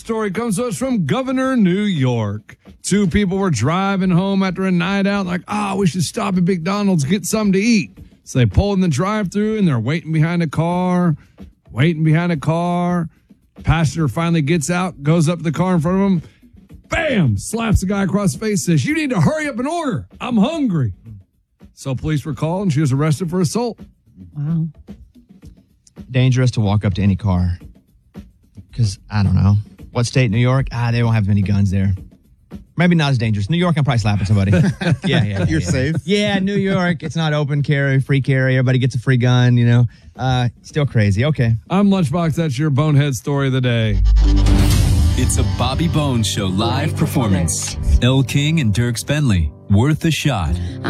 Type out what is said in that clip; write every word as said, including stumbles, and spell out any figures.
story comes to us from Governor, New York. Two people were driving home after a night out, like, ah, oh, we should stop at McDonald's, get something to eat. So they pull in the drive-thru, and they're waiting behind a car, waiting behind a car. Passenger finally gets out, goes up to the car in front of him, bam, slaps the guy across the face, says, you need to hurry up and order. I'm hungry. So police were called, and she was arrested for assault. Wow. Dangerous to walk up to any car. Because, I don't know. What state, New York? Ah, they don't have many guns there. Maybe not as dangerous. New York, I'm probably slapping somebody. yeah, yeah, yeah. You're yeah. safe? Yeah, New York, it's not open carry, free carry. Everybody gets a free gun, you know. Uh, still crazy. Okay. I'm Lunchbox. That's your bonehead story of the day. It's a Bobby Bones Show live performance. Elle King and Dierks Bentley. Worth a shot.